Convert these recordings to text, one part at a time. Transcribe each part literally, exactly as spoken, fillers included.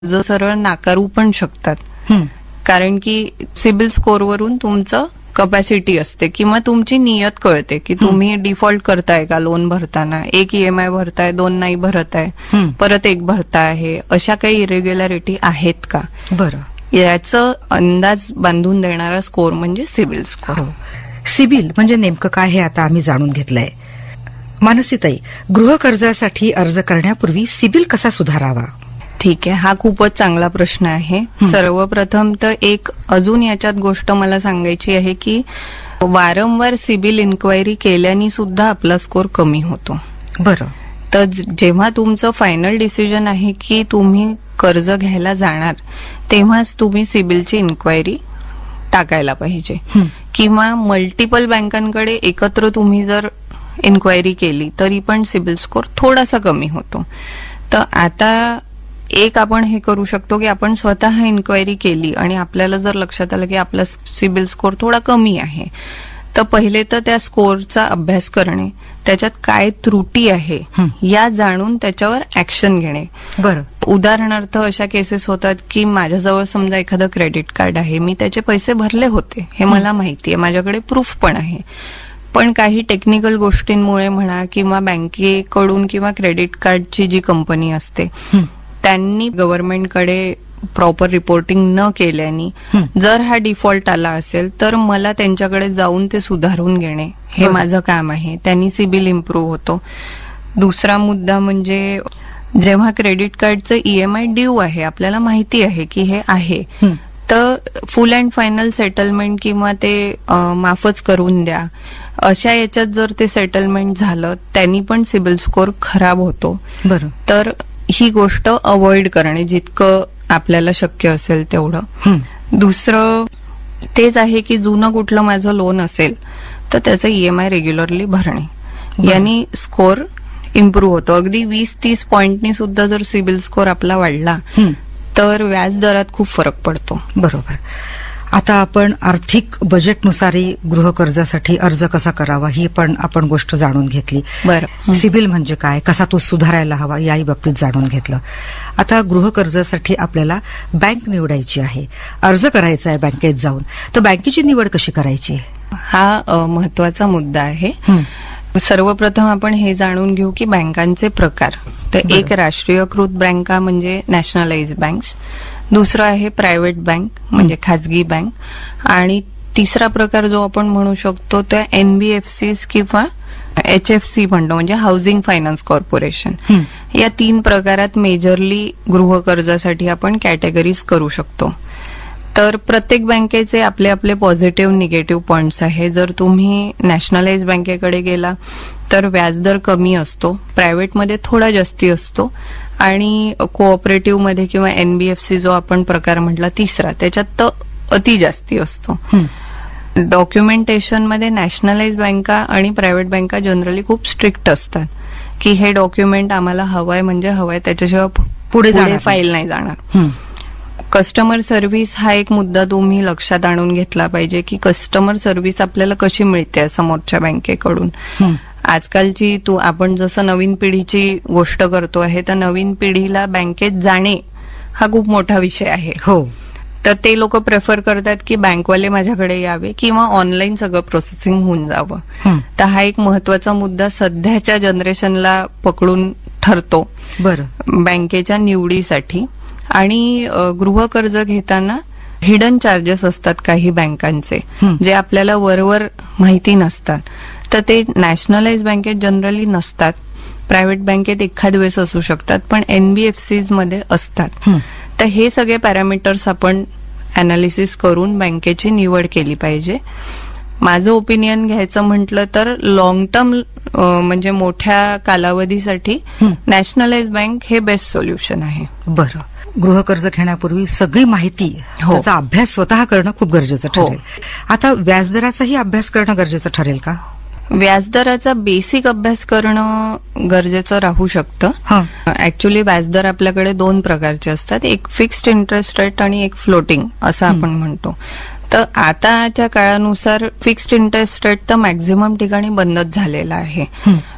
जो सरळ नाकारू पण शकतात. कारण की सिबिल स्कोरवरून तुमचं कपॅसिटी असते किंवा तुमची नियत कळते की तुम्ही डिफॉल्ट करताय का लोन भरताना, एक ईएमआय भरताय, दोन नाही भरत आहे, परत एक भरताय आहे, अशा काही इरेग्युलॅरिटी आहेत का, बरं याचं अंदाज बांधून देणारा स्कोर म्हणजे सिबिल स्कोर. सिबिल म्हणजे नेमकं काय हे आता आम्ही जाणून घेतलंय. मानसीताई, गृह कर्जासाठी अर्ज करण्यापूर्वी सिबिल कसा सुधारावा? ठीक आहे, हा खूपच चांगला प्रश्न आहे. सर्वप्रथम तर एक अजून याच्यात गोष्ट मला सांगायची आहे की वारंवार सिबिल इन्क्वायरी केल्याने सुद्धा आपला स्कोर कमी होतो. बरं. तर जेव्हा तुमचं फायनल डिसिजन आहे की तुम्ही कर्ज घ्यायला जाणार, तेव्हाच तुम्ही सिबिलची इन्क्वायरी टाकायला पाहिजे. किंवा मल्टिपल बँकांकडे एकत्र तुम्ही जर इन्क्वायरी केली तरी पण सिबिल स्कोर थोडासा कमी होतो. तर आता एक आपण हे करू शकतो की आपण स्वतः इन्क्वायरी केली आणि आपल्याला जर लक्षात आलं की आपला सिबिल स्कोर थोडा कमी आहे, तर पहिले तर त्या स्कोरचा अभ्यास करणे, त्याच्यात काय त्रुटी आहे या जाणून त्याच्यावर ऍक्शन घेणे. बरं. उदाहरणार्थ अशा केसेस होतात की माझ्याजवळ समजा एखादं क्रेडिट कार्ड आहे, मी त्याचे पैसे भरले होते, हे मला माहिती आहे, माझ्याकडे प्रूफ पण आहे, पण काही टेक्निकल गोष्टींमुळे म्हणा किंवा बँकेकडून किंवा क्रेडिट कार्डची जी कंपनी असते त्यांनी गव्हर्नमेंटकडे प्रॉपर रिपोर्टिंग न केल्याने जर हा डिफॉल्ट आला असेल तर मला त्यांच्याकडे जाऊन ते सुधारून घेणे हे माझं काम आहे. त्यांनी सिबिल इम्प्रूव्ह होतो. दुसरा मुद्दा म्हणजे जेव्हा क्रेडिट कार्डचं ईएमआय ड्यू आहे, आपल्याला माहिती आहे की हे आहे, तर फुल अँड फायनल सेटलमेंट किंवा ते माफच करून द्या अशा याच्यात जर ते सेटलमेंट झालं त्यांनी पण सिबिल स्कोर खराब होतो. बरं. तर ही गोष्ट अवॉइड करणे जितकं आपल्याला शक्य असेल तेवढं. दुसरं तेच आहे की जुनं कुठलं माझं लोन असेल तर त्याचं ईएमआय रेग्युलरली भरणे, यांनी स्कोर इम्प्रूव्ह होतो. अगदी वीस तीस पॉइंटनी सुद्धा जर सिबिल स्कोर आपला वाढला तर व्याज दरात खूप फरक पडतो. बरोबर. आता आपण आर्थिक बजेटनुसारही गृह कर्जासाठी अर्ज कसा करावा ही पण आपण गोष्ट जाणून घेतली. बरं. सिबिल म्हणजे काय, कसा तो सुधारायला हवा याही बाबतीत जाणून घेतलं. आता गृह कर्जासाठी आपल्याला बँक निवडायची आहे, अर्ज करायचा आहे बँकेत जाऊन, तर बँकेची निवड कशी करायची? हा महत्वाचा मुद्दा आहे. सर्वप्रथम आपण हे जाणून घेऊ की बँकांचे प्रकार. तर एक राष्ट्रीयकृत बँका म्हणजे नॅशनलाइज बँक्स, दुसरं आहे प्रायव्हेट बँक म्हणजे खाजगी बँक, आणि तिसरा प्रकार जो आपण म्हणू शकतो तो एनबीएफसी किंवा एचएफसी म्हणतो म्हणजे हाऊसिंग फायनान्स कॉर्पोरेशन. या तीन प्रकारात मेजरली गृह कर्जासाठी आपण कॅटेगरीज करू शकतो. तर प्रत्येक बँकेचे आपले आपले पॉझिटिव्ह निगेटिव्ह पॉइंट्स आहे. जर तुम्ही नॅशनलाइज बँकेकडे गेला तर व्याजदर कमी असतो, प्रायव्हेटमध्ये थोडा जास्ती असतो, आणि कोऑपरेटिव्ह मध्ये किंवा एनबीएफसी जो आपण प्रकार म्हटला तिसरा, त्याच्यात तर अति जास्ती असतो. डॉक्युमेंटेशन मध्ये नॅशनलाइज बँका आणि प्रायव्हेट बँका जनरली खूप स्ट्रिक्ट असतात की हे डॉक्युमेंट आम्हाला हवंय म्हणजे हवंय, त्याच्याशिवाय पुढे फाईल नाही जाणार. कस्टमर सर्व्हिस हा एक मुद्दा तुम्ही लक्षात आणून घेतला पाहिजे की कस्टमर सर्व्हिस आपल्याला कशी मिळते समोरच्या बँकेकडून. आजकालची तू आपण जसं नवीन पिढीची गोष्ट करतो आहे तर नवीन पिढीला बँकेत जाणे हा खूप मोठा विषय आहे. हो. तर ते लोक प्रेफर करतात की बँकवाले माझ्याकडे यावे किंवा ऑनलाईन सगळं प्रोसेसिंग होऊन जावं. तर हा एक महत्वाचा मुद्दा सध्याच्या जनरेशनला पकडून ठरतो बरं बँकेच्या निवडीसाठी. आणि गृह कर्ज घेताना हिडन चार्जेस असतात काही बँकांचे जे आपल्याला वरवर माहिती नसतात, तर ते नॅशनलाइज बँकेत जनरली नसतात, प्रायव्हेट बँकेत एखाद वेळेस असू शकतात, पण एनबीएफसीज मध्ये असतात. तर हे सगळे पॅरामीटर्स आपण अनालिसिस करून बँकेची निवड केली पाहिजे. माझं ओपिनियन घ्यायचं म्हटलं तर लॉंग टर्म म्हणजे मोठ्या कालावधीसाठी नॅशनलाइज बँक हे बेस्ट सोल्युशन आहे. बरं. गृह कर्ज घेण्यापूर्वी सगळी माहिती त्याचा अभ्यास स्वतः करणं खूप गरजेचं ठरेल. आता व्याजदराचाही अभ्यास करणं गरजेचं ठरेल का? व्याजदराचा बेसिक अभ्यास करणं गरजेचं राहू शकतं. ऍक्च्युली व्याजदर आपल्याकडे दोन प्रकारचे असतात, एक फिक्स्ड इंटरेस्ट रेट आणि एक फ्लोटिंग असं आपण म्हणतो. तर आताच्या काळानुसार फिक्स्ड इंटरेस्ट रेट तर मॅक्झिमम ठिकाणी बंदच झालेला आहे.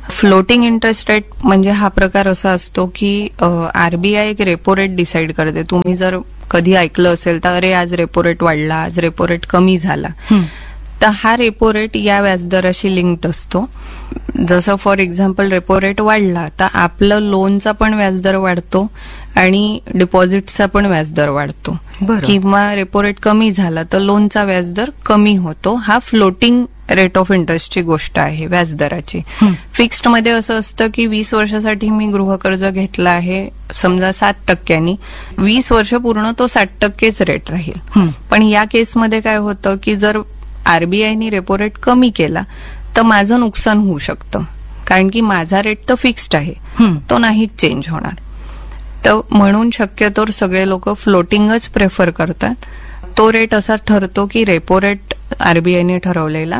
फ्लोटिंग इंटरेस्ट रेट म्हणजे हा प्रकार असा असतो की आरबीआय एक रेपो रेट डिसाईड करते. तुम्ही जर कधी ऐकलं असेल तर अरे आज रेपो रेट वाढला, आज रेपो रेट कमी झाला, तर हा रेपो रेट या व्याजदराशी लिंक्ड असतो. जसं फॉर एक्झाम्पल रेपो रेट वाढला तर आपलं लोनचा पण व्याजदर वाढतो आणि डिपॉझिटचा पण व्याजदर वाढतो. किंवा रेपो रेट कमी झाला तर लोनचा व्याजदर कमी होतो. हा फ्लोटिंग रेट ऑफ इंटरेस्टची गोष्ट आहे व्याजदराची. फिक्स्ड मध्ये असं असतं की वीस वर्षासाठी मी गृहकर्ज घेतलं आहे समजा सात टक्क्यांनी, वीस वर्ष पूर्ण तो सात टक्केच रेट राहील. पण या केसमध्ये काय होतं की जर आरबीआयने रेपो रेट कमी केला तर माझं नुकसान होऊ शकतं, कारण की माझा रेट तर फिक्स्ड आहे, तो नाहीच चेंज होणार. तर म्हणून शक्यतोवर सगळे लोक फ्लोटिंगच प्रेफर करतात. तो रेट असा ठरतो की रेपो रेट आरबीआयने ठरवलेला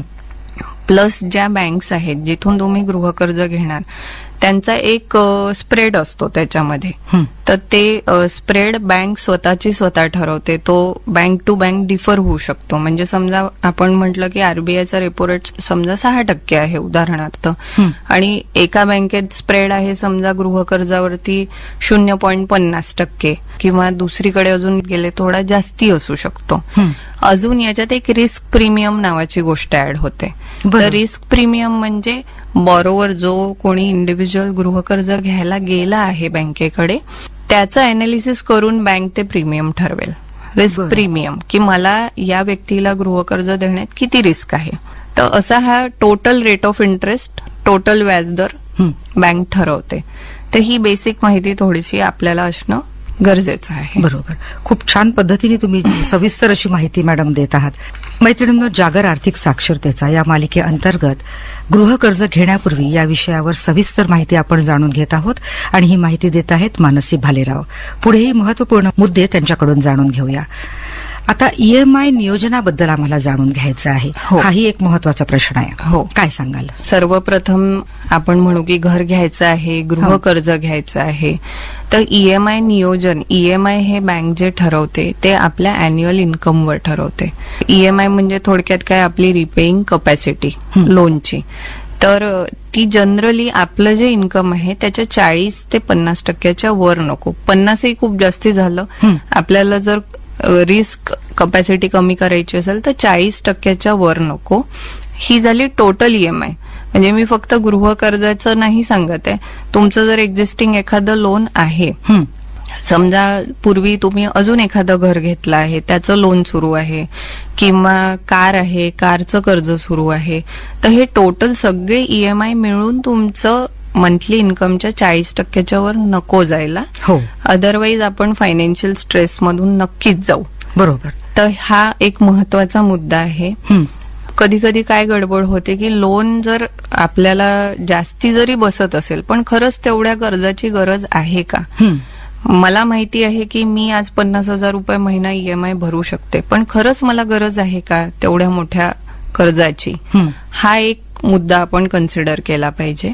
प्लस ज्या बँक्स आहेत जिथून तुम्ही गृहकर्ज घेणार त्यांचा एक स्प्रेड असतो त्याच्यामध्ये. तर ते स्प्रेड बँक स्वतःची स्वतः ठरवते. तो बँक टू बँक डिफर होऊ शकतो. म्हणजे समजा आपण म्हटलं की आरबीआयचा रेपो रेट समजा सहा टक्के आहे उदाहरणार्थ, आणि एका बँकेत स्प्रेड आहे समजा गृहकर्जावरती शून्य पॉईंट पन्नास टक्के, किंवा दुसरीकडे अजून गेले थोडा जास्ती असू शकतो. अजून याच्यात एक रिस्क प्रीमियम नावाची गोष्ट ऍड होते. तर रिस्क प्रीमियम म्हणजे बॉरोवर जो कोणी इंडिव्हिज्युअल गृहकर्ज घ्यायला गेला आहे बँकेकडे त्याचं अनालिसिस करून बँक ते प्रीमियम ठरवेल. रिस्क प्रीमियम की मला या व्यक्तीला गृहकर्ज देण्यात किती रिस्क आहे. तर असा हा total rate of interest, total व्याजदर बँक ठरवते. तर ही बेसिक माहिती थोडीशी आपल्याला असणं गरजेचं आहे. बरोबर. खूप छान पद्धतीने तुम्ही सविस्तर अशी माहिती मॅडम देत आहात. मैत्रिणींनो, जागर आर्थिक साक्षरतेचा या मालिकेअंतर्गत गृहकर्ज घेण्यापूर्वी या विषयावर सविस्तर माहिती आपण जाणून घेत आहोत आणि ही माहिती देत आहेत मानसी भालेराव. पुढेही महत्वपूर्ण मुद्दे त्यांच्याकडून जाणून घेऊया. आता ईएमआय नियोजनाबद्दल आम्हाला जाणून घ्यायचं आहे. हाही एक महत्वाचा प्रश्न आहे. हो, काय सांगाल? सर्वप्रथम आपण म्हणू की घर घ्यायचं आहे, गृहकर्ज घ्यायचं आहे, तर ईएमआय नियोजन, ईएमआय हे बँक जे ठरवते ते आपल्या अॅन्युअल इन्कमवर ठरवते. ईएमआय म्हणजे थोडक्यात काय, आपली रिपेइंग कपॅसिटी लोनची. तर ती जनरली आपलं जे इन्कम आहे त्याच्या चाळीस ते पन्नास टक्क्याच्या वर नको. पन्नासही खूप जास्ती झालं. आपल्याला जर रिस्क कपॅसिटी कमी करायची असेल तर चाळीस टक्क्याच्या वर नको. ही झाली टोटल ईएमआय. म्हणजे मी फक्त गृहकर्जाचं नाही सांगत आहे, तुमचं जर एक्झिस्टिंग एखादं लोन आहे, समजा पूर्वी तुम्ही अजून एखादं घर घेतलं आहे त्याचं लोन सुरू आहे, किंवा कार आहे कारचं कर्ज सुरू आहे, तर हे टोटल सगळे ईएमआय मिळून तुमचं मंथली इन्कमच्या चाळीस टक्क्याच्या वर नको जायला. हो, अदरवाईज आपण फायनान्शियल स्ट्रेस मधून नक्कीच जाऊ. बरोबर. तर हा एक महत्वाचा मुद्दा आहे. कधी कधी काय गडबड होते की लोन जर आपल्याला जास्ती जरी बसत असेल पण खरंच तेवढ्या कर्जाची गरज आहे का. मला माहिती आहे की मी आज पन्नास हजार रुपये महिना ईएमआय भरू शकते, पण खरंच मला गरज आहे का तेवढ्या मोठ्या कर्जाची. हा एक मुद्दा आपण कन्सिडर केला पाहिजे.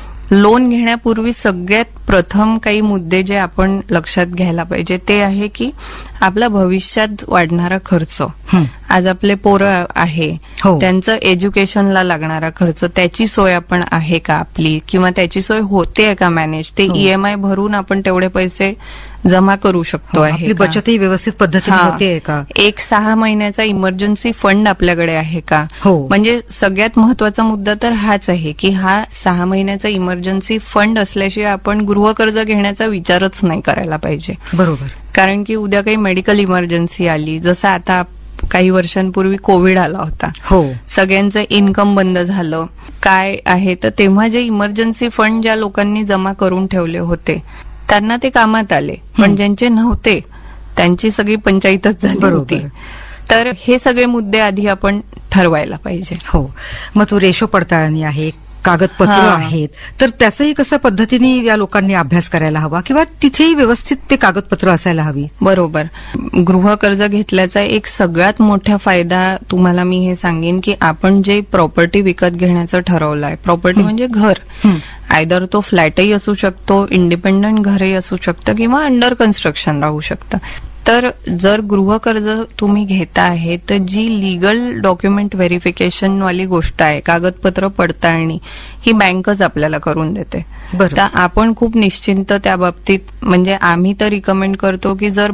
लोन घेण्यापूर्वी सगळ्यात प्रथम काही मुद्दे जे आपण लक्षात घ्यायला पाहिजे ते आहे की आपला भविष्यात वाढणारा खर्च, आज आपले पोरं आहे त्यांचं एज्युकेशनला लागणारा खर्च, त्याची सोय आपण आहे का आपली, किंवा त्याची सोय होते का मॅनेज, ते ईएमआय भरून आपण तेवढे पैसे जमा करू शकतो आहे, बचतही व्यवस्थित पद्धतीने होते का, एक सहा महिन्याचा इमर्जन्सी फंड आपल्याकडे आहे का. म्हणजे सगळ्यात महत्वाचा मुद्दा तर हाच आहे की हा सहा महिन्याचा इमर्जन्सी फंड असल्याशिवाय आपण गृहकर्ज घेण्याचा विचारच नाही करायला पाहिजे. बरोबर. कारण की उद्या काही मेडिकल इमर्जन्सी आली, जसं आता काही वर्षांपूर्वी कोविड आला होता, हो, सगळ्यांचं इन्कम बंद झालं, काय आहे तर तेव्हा जे इमर्जन्सी फंड ज्या लोकांनी जमा करून ठेवले होते त्यांना ते कामात आले, पण ज्यांचे नव्हते त्यांची सगळी पंचायतच झाली होती. तर हे सगळे मुद्दे आधी आपण ठरवायला पाहिजे. हो, मग तू रेशो पडताळणी आहे, कागदपत्र आहेत, तर त्याचाही कशा पद्धतीने या लोकांनी अभ्यास करायला हवा, किंवा तिथेही व्यवस्थित ते कागदपत्र असायला हवी. बरोबर. गृहकर्ज घेतल्याचा एक सगळ्यात मोठा फायदा तुम्हाला मी हे सांगेन की आपण जे प्रॉपर्टी विकत घेण्याचं ठरवलं आहे, प्रॉपर्टी म्हणजे घर, आयदर तो फ्लॅटही असू शकतो, इंडिपेंडंट घरही असू शकतं, किंवा अंडर कन्स्ट्रक्शन राहू शकतं. तर जर गृहकर्ज तुम्ही घेता आहे तर जी लिगल डॉक्युमेंट व्हेरिफिकेशन वाली गोष्ट आहे, कागदपत्र पडताळणी, ही बँकच आपल्याला करून देते. बरं. तर आपण खूप निश्चिंत त्या बाबतीत, म्हणजे आम्ही तर रिकमेंड करतो की जर